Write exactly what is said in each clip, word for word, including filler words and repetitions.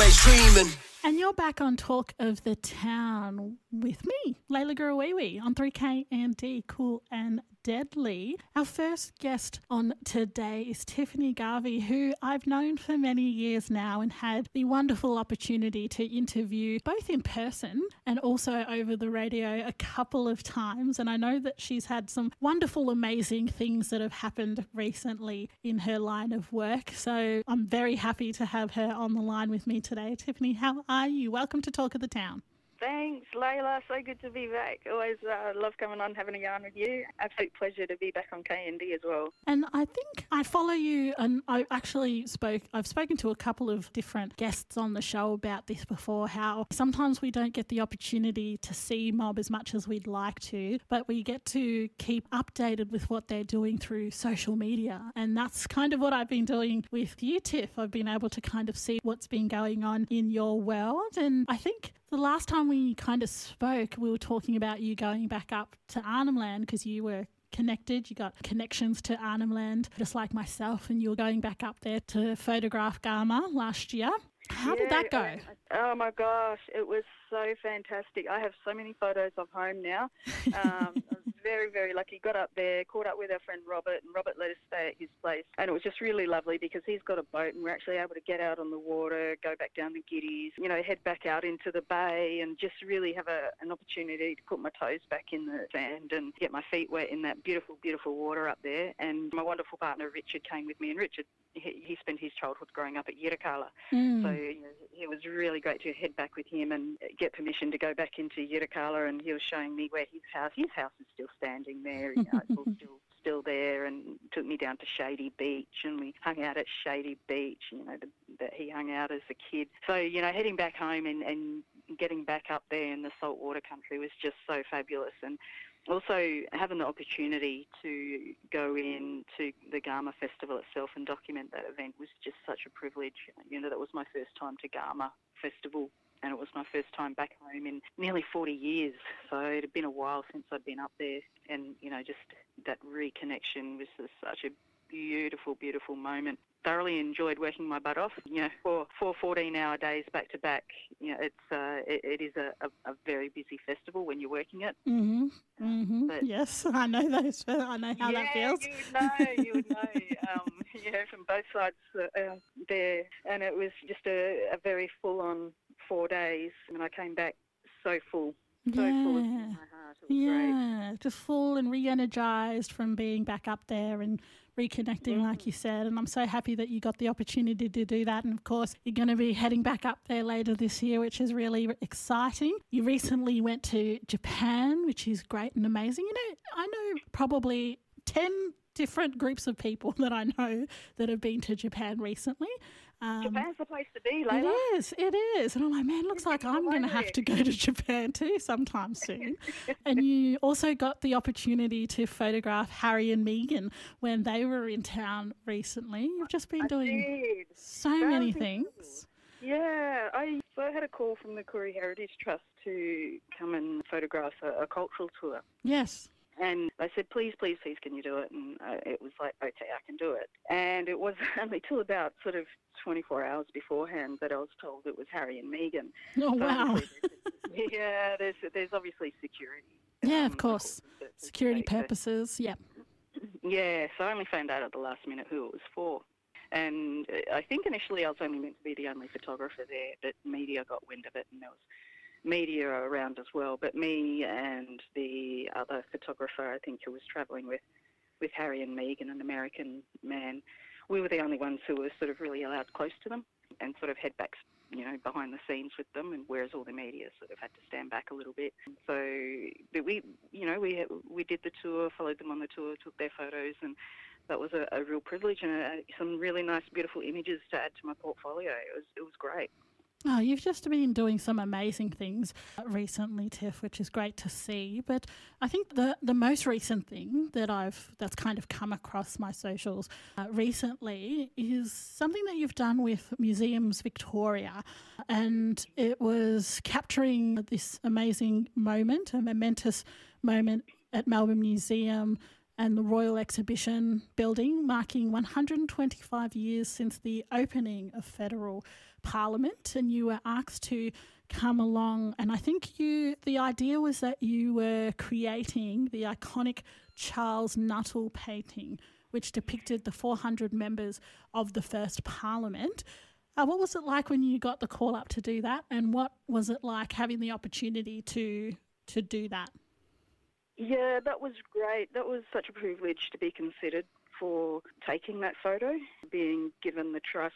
nights dreaming. And you're back on Talk of the Town with me, Layla Gurawiwi, on three K and D, Cool and Deadly. Our first guest on today is Tiffany Garvey, who I've known for many years now and had the wonderful opportunity to interview both in person and also over the radio a couple of times. And I know that she's had some wonderful, amazing things that have happened recently in her line of work. So I'm very happy to have her on the line with me today. Tiffany, how are you? Welcome to Talk of the Town. Thanks, Layla. So good to be back. Always uh, love coming on, having a yarn with you. Absolute pleasure to be back on K N D as well. And I think I follow you, and I actually spoke, I've spoken to a couple of different guests on the show about this before, how sometimes we don't get the opportunity to see Mob as much as we'd like to, but we get to keep updated with what they're doing through social media. And that's kind of what I've been doing with you, Tiff. I've been able to kind of see what's been going on in your world. And I think the last time we kind of spoke, we were talking about you going back up to Arnhem Land because you were connected. You got connections to Arnhem Land, just like myself, and you were going back up there to photograph Garma last year. How yeah, did that go? Oh, my gosh, it was so fantastic. I have so many photos of home now. Um, I was very, very lucky. Got up there, caught up with our friend Robert, and Robert let us stay at his place. And it was just really lovely because he's got a boat and we're actually able to get out on the water, go back down the Giddies, you know, head back out into the bay and just really have a, an opportunity to put my toes back in the sand and get my feet wet in that beautiful, beautiful water up there. And my wonderful partner Richard came with me, and Richard, he, he spent his childhood growing up at Yirrkala. Mm. So you know, it was really great to head back with him and get permission to go back into Yirrkala, and he was showing me where his house, his house is still standing there, you know, it's all still still there, and took me down to Shady Beach, and we hung out at Shady Beach, you know, the, that he hung out as a kid. So, you know, heading back home and, and getting back up there in the saltwater country was just so fabulous. And also having the opportunity to go in to the Garma Festival itself and document that event was just such a privilege. You know, that was my first time to Garma Festival, and it was my first time back home in nearly forty years. So it had been a while since I'd been up there, and, you know, just that reconnection was just such a beautiful, beautiful moment. Thoroughly enjoyed working my butt off. You know, for four fourteen-hour days back to back. You know, it's uh, it, it is a, a, a very busy festival when you're working it. Mm-hmm. Mm-hmm. But yes, I know those. I know how yeah, that feels. you would know. You would know. um, you know, from both sides uh, there, and it was just a, a very full-on four days. And I came back so full. So yeah. full of my heart. It was yeah, great. just full and re-energised from being back up there and reconnecting, mm. like you said. And I'm so happy that you got the opportunity to do that. And, of course, you're going to be heading back up there later this year, which is really exciting. You recently went to Japan, which is great and amazing. You know, I know probably ten different groups of people that I know that have been to Japan recently. Um, Japan's the place to be, Layla. It is, it is. And I'm like, man, looks like I'm going to have to go to Japan too sometime soon. And you also got the opportunity to photograph Harry and Meghan when they were in town recently. You've just been I doing did. so that many things. Yeah, I, so I had a call from the Koori Heritage Trust to come and photograph a, a cultural tour. Yes. And they said, please, please, please, can you do it? And uh, it was like, okay, I can do it. And it was only till about sort of twenty-four hours beforehand that I was told it was Harry and Meghan. Oh, so wow. There's, yeah, there's there's obviously security. Yeah, um, of course. Security purposes, yeah. Yeah, so I only found out at the last minute who it was for. And I think initially I was only meant to be the only photographer there, but media got wind of it, and there was media around as well. But me and the other photographer, I think, who was travelling with, with Harry and Meghan, an American man, we were the only ones who were sort of really allowed close to them and sort of head back, you know, behind the scenes with them, and whereas all the media sort of had to stand back a little bit. So but we, you know, we we did the tour, followed them on the tour, took their photos, and that was a, a real privilege and a, some really nice, beautiful images to add to my portfolio. It was it was great. Oh, you've just been doing some amazing things recently, Tiff, which is great to see. But I think the, the most recent thing that I've that's kind of come across my socials uh, recently is something that you've done with Museums Victoria, and it was capturing this amazing moment, a momentous moment at Melbourne Museum and the Royal Exhibition Building, marking one hundred twenty-five years since the opening of Federal Parliament, and you were asked to come along. And I think you, the idea was that you were creating the iconic Charles Nuttall painting, which depicted the four hundred members of the first Parliament. Uh, what was it like when you got the call up to do that, and what was it like having the opportunity to to do that? Yeah, that was great. That was such a privilege to be considered for taking that photo, being given the trust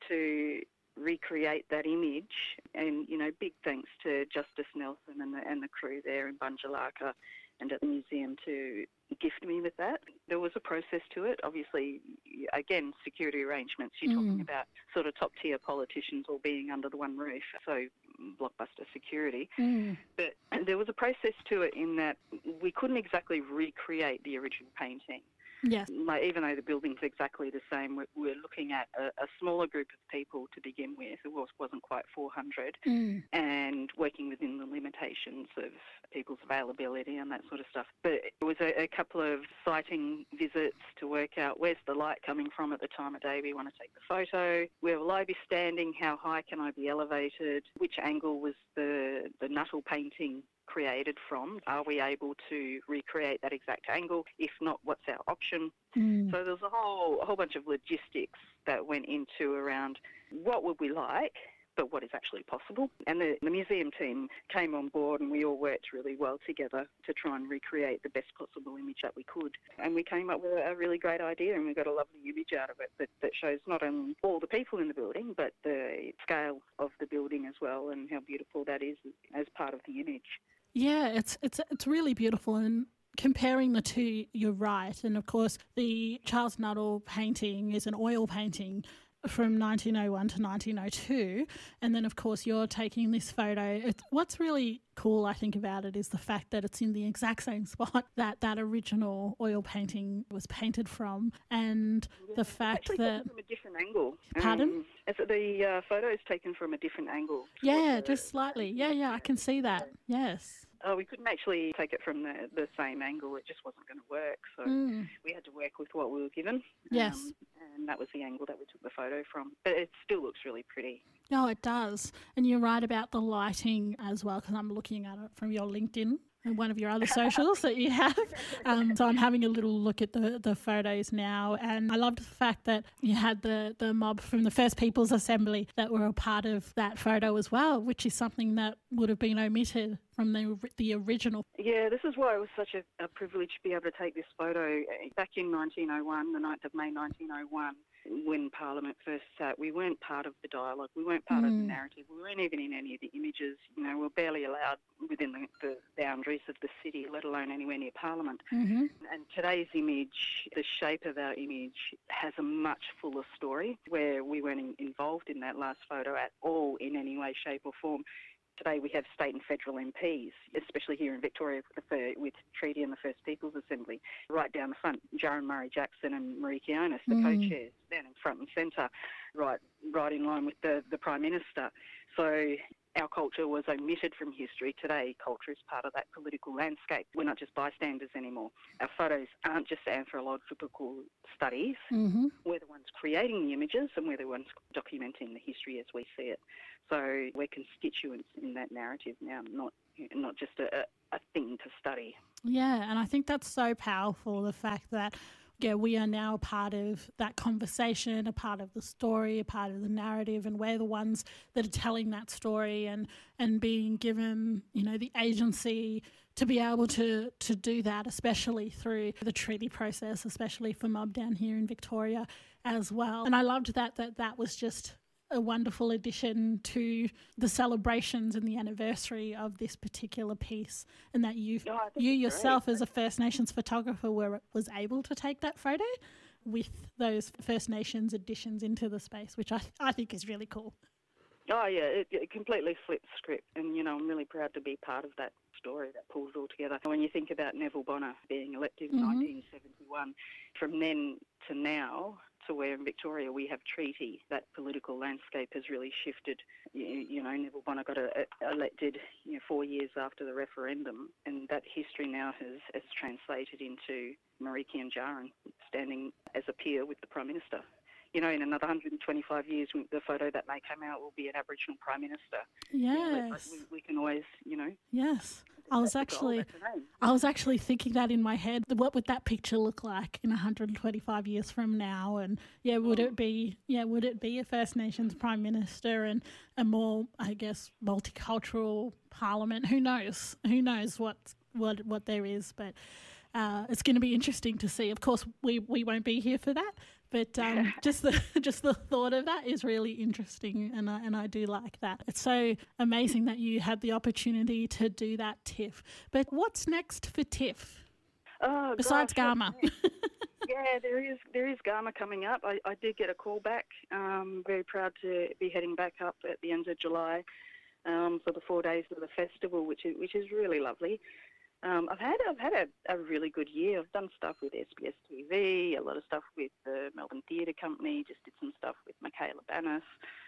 to recreate that image. And, you know, big thanks to Justice Nelson and the, and the crew there in Bunjalaka and at the museum to gift me with that. There was a process to it. Obviously, again, security arrangements. You're mm. talking about sort of top-tier politicians all being under the one roof, so blockbuster security. Mm. But there was a process to it in that we couldn't exactly recreate the original painting. Yes. Like, even though the building's exactly the same, we're, we're looking at a, a smaller group of people to begin with. It was, wasn't quite four hundred, mm. and working within the limitations of people's availability and that sort of stuff. But it was a, a couple of sighting visits to work out where's the light coming from at the time of day we want to take the photo, where will I be standing, how high can I be elevated, which angle was the, the Nuttall painting created from, are we able to recreate that exact angle? If not, what's our option? Mm. So there's a whole a whole bunch of logistics that went into around what would we like, but what is actually possible. And the, the museum team came on board, and we all worked really well together to try and recreate the best possible image that we could. And we came up with a really great idea, and we got a lovely image out of it that, that shows not only all the people in the building, but the scale of the building as well, and how beautiful that is as part of the image. Yeah, it's it's it's really beautiful, and comparing the two, you're right. And of course, the Charles Nuttall painting is an oil painting from nineteen oh one to nineteen oh two, and then of course you're taking this photo. It's, what's really cool, I think, about it is the fact that it's in the exact same spot that that original oil painting was painted from, and yeah, the fact it's that from a different angle. Pardon? Um, is it the uh, photo is taken from a different angle? Yeah, the, just slightly. Yeah, yeah, I can see that. Yes. Oh, we couldn't actually take it from the, the same angle. It just wasn't going to work. So mm. we had to work with what we were given. Yes. Um, and that was the angle that we took the photo from. But it still looks really pretty. Oh, it does. And you're right about the lighting as well, because I'm looking at it from your LinkedIn and one of your other socials that you have. Um, so I'm having a little look at the, the photos now, and I loved the fact that you had the, the mob from the First People's Assembly that were a part of that photo as well, which is something that would have been omitted from the the original. Yeah, this is why it was such a, a privilege to be able to take this photo. Back in nineteen oh one, the ninth of May nineteen oh one, when Parliament first sat, we weren't part of the dialogue, we weren't part mm. of the narrative, we weren't even in any of the images. You know, we were barely allowed within the, the boundaries of the city, let alone anywhere near Parliament. Mm-hmm. And today's image, the shape of our image, has a much fuller story, where we weren't in, involved in that last photo at all in any way, shape or form. Today we have state and federal M Ps, especially here in Victoria with, the, with Treaty and the First People's Assembly. Right down the front, Jaron Murray-Jackson and Marie Kionis, the mm. co-chairs, down in front and centre, right right in line with the, the Prime Minister. So our culture was omitted from history. Today, culture is part of that political landscape. We're not just bystanders anymore. Our photos aren't just anthropological studies. Mm-hmm. We're the ones creating the images, and we're the ones documenting the history as we see it. So we're constituents in that narrative now, not not just a, a thing to study. Yeah, and I think that's so powerful, the fact that yeah, we are now a part of that conversation, a part of the story, a part of the narrative, and we're the ones that are telling that story and, and being given, you know, the agency to be able to, to do that, especially through the treaty process, especially for mob down here in Victoria as well. And I loved that that, that was just a wonderful addition to the celebrations and the anniversary of this particular piece, and that you oh, you yourself great. as a First Nations photographer were was able to take that photo with those First Nations additions into the space, which I I think is really cool. Oh yeah, it, it completely flipped script, and you know I'm really proud to be part of that story that pulls all together. When you think about Neville Bonner being elected in mm-hmm. nineteen seventy-one, from then to now, to where in Victoria we have treaty, that political landscape has really shifted. You, you know, Neville Bonner got a, a elected you know, four years after the referendum, and that history now has, has translated into Mariki and Jaron standing as a peer with the Prime Minister. you know, in another one hundred twenty-five years, the photo that may come out will be an Aboriginal Prime Minister. Yes. You know, we, we can always, you know. Yes. I was actually, I was actually thinking that in my head. What would that picture look like in one hundred twenty-five years from now? And yeah, would it be, yeah, would it be a First Nations Prime Minister and a more, I guess, multicultural Parliament? Who knows? Who knows what what what there is? But uh, it's going to be interesting to see. Of course, we we won't be here for that. But um, just the just the thought of that is really interesting, and I, and I do like that. It's so amazing that you had the opportunity to do that, Tiff. But what's next for Tiff? Oh, besides gosh, Garma? Yeah, there is there is Garma coming up. I, I did get a call back. Um, very proud to be heading back up at the end of July um, for the four days of the festival, which is which is really lovely. Um, I've had I've had a, a really good year. I've done stuff with S B S T V, a lot of stuff with the Melbourne Theatre Company. Just did some stuff with Michaela Banas.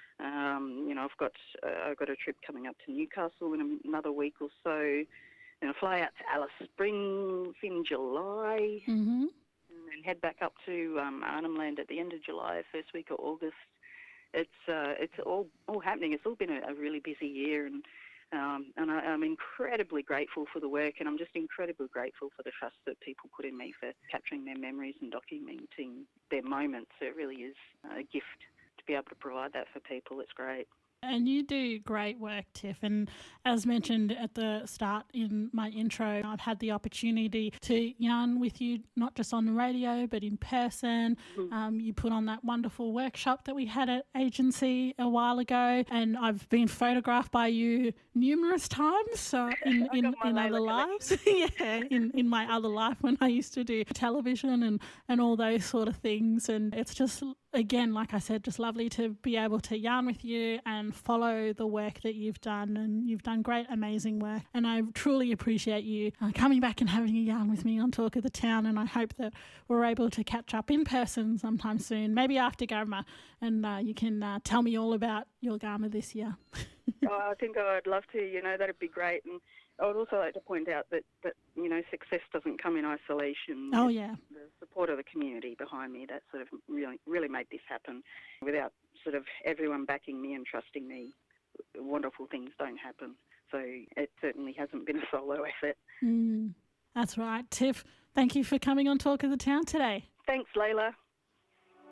Um, you know, I've got uh, I've got a trip coming up to Newcastle in another week or so. You know, fly out to Alice Springs in July, mm-hmm. and then head back up to um, Arnhem Land at the end of July, first week of August. It's uh, it's all all happening. It's all been a, a really busy year, and. Um, and I, I'm incredibly grateful for the work, and I'm just incredibly grateful for the trust that people put in me for capturing their memories and documenting their moments. It really is a gift to be able to provide that for people. It's great. And you do great work, Tiff. And as mentioned at the start in my intro, I've had the opportunity to yarn with you, not just on the radio, but in person. Mm-hmm. Um, you put on that wonderful workshop that we had at Agency a while ago, and I've been photographed by you numerous times so in, in, in other lives. yeah, in, in my other life when I used to do television and, and all those sort of things. And it's just, again, like I said, just lovely to be able to yarn with you and follow the work that you've done, and you've done great, amazing work, and I truly appreciate you uh, coming back and having a yarn with me on Talk of the Town, and I hope that we're able to catch up in person sometime soon, maybe after Garma, and uh, you can uh, tell me all about your Garma this year. oh, I think I'd love to, you know, that'd be great. And I would also like to point out that, that you know, success doesn't come in isolation. Oh, yeah. The support of the community behind me, that sort of really, really made this happen. Without sort of everyone backing me and trusting me, wonderful things don't happen. So it certainly hasn't been a solo effort. Mm, that's right. Tiff, thank you for coming on Talk of the Town today. Thanks, Layla.